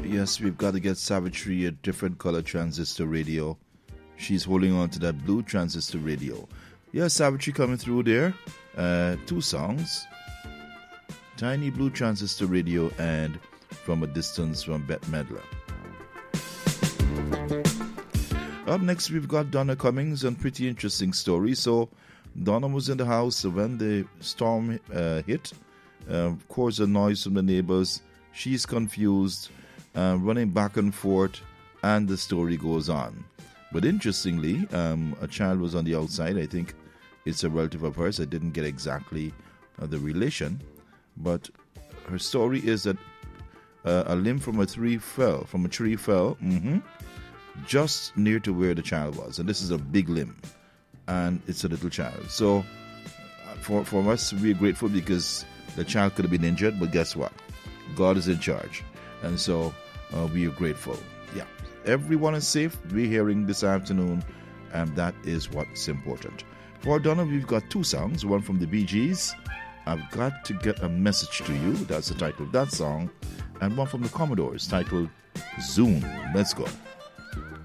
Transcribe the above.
Yes, we've got to get Savitri a different color transistor radio. She's holding on to that blue transistor radio. Yes, Savitri coming through there. Two songs. Tiny Blue Transistor Radio and From a Distance from Bette Midler. Up next, we've got Donna Cummings and pretty interesting story. So, Donna was in the house when the storm hit. Of course, the noise from the neighbors. She's confused, running back and forth, and the story goes on. But interestingly, a child was on the outside. I think it's a relative of hers. I didn't get exactly the relation. But her story is that a limb from a tree fell, just near to where the child was. And this is a big limb, and it's a little child. So for us, we're grateful because the child could have been injured, but guess what? God is in charge. And so we are grateful. Yeah. Everyone is safe. We're hearing this afternoon, and that is what's important. For Donna, we've got two songs, one from the Bee Gees, I've Got to Get a Message to You, that's the title of that song, and one from the Commodores titled Zoom. Let's go.